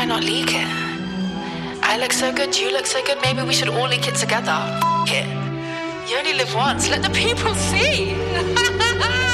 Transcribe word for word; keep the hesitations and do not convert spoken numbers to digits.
I not leak it? I look so good, you look so good, maybe we should all leak it together. F- it. You only live once, let the people see.